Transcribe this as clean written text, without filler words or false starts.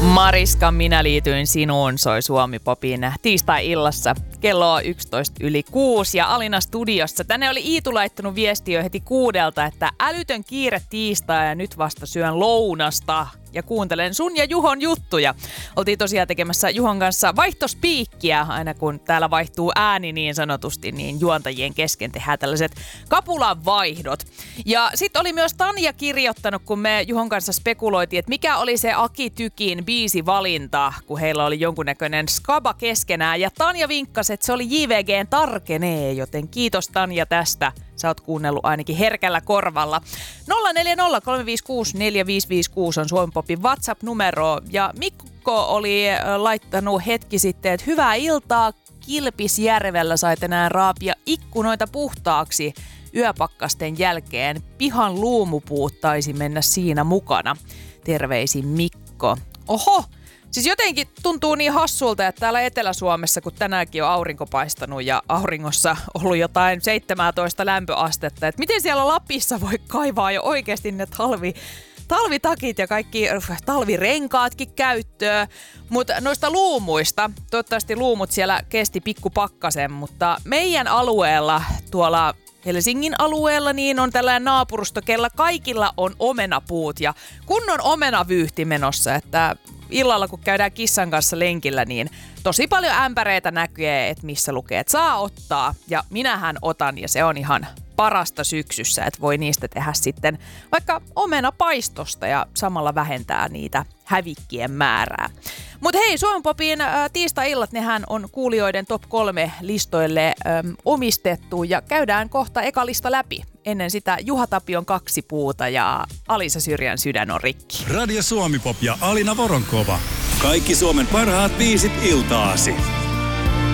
Mariska, minä liityin sinuun, soi Suomi Popin tiistai-illassa. Kello on 11:06 ja Alina studiossa. Tänne oli Iitu laittanut viesti jo heti 6, että älytön kiire tiistai ja nyt vasta syön lounasta ja kuuntelen sun ja Juhon juttuja. Oltiin tosiaan tekemässä Juhon kanssa vaihtospiikkiä, aina kun täällä vaihtuu ääni niin sanotusti, niin juontajien kesken tehdään tällaiset kapulan vaihdot. Ja sitten oli myös Tanja kirjoittanut, kun me Juhon kanssa spekuloitiin, että mikä oli se Aki Tykin biisivalinta, kun heillä oli jonkunnäköinen skaba keskenään. Ja Tanja vinkkasi, että se oli JVG:n Tarkenee, joten kiitos Tanja tästä. Sä oot kuunnellut ainakin herkällä korvalla. 040 356 4556 on Suomi Popin WhatsApp-numero. Ja Mikko oli laittanut hetki sitten, että hyvää iltaa. Kilpisjärvellä sai tänään raapia ikkunoita puhtaaksi yöpakkasten jälkeen. Pihan luumupuut taisi mennä siinä mukana. Terveisin Mikko. Oho! Siis jotenkin tuntuu niin hassulta, että täällä Etelä-Suomessa, kun tänäänkin on aurinko paistanut ja auringossa ollut jotain 17 lämpöastetta, että miten siellä Lapissa voi kaivaa jo oikeasti ne talvitakit ja kaikki talvirenkaatkin käyttöön. Mutta noista luumuista, toivottavasti luumut siellä kesti pikkupakkasen, mutta meidän alueella tuolla Helsingin alueella niin on tällainen naapurusto, kella kaikilla on omenapuut ja kunnon omenavyyhti menossa, että illalla kun käydään kissan kanssa lenkillä, niin tosi paljon ämpäreitä näkyy, että missä lukee, että saa ottaa ja minähän otan ja se on ihan parasta syksyssä, että voi niistä tehdä sitten vaikka omenapaistosta ja samalla vähentää niitä hävikkien määrää. Mutta hei, Suomen Popin tiistai-illat, nehän on kuulijoiden top 3 listoille omistettu ja käydään kohta eka lista läpi. Ennen sitä Juha Tapion 2 puuta ja Alisa Syrjän Sydän on rikki. Radio Suomi Pop ja Alina Voronkova. Kaikki Suomen parhaat biisit iltaasi.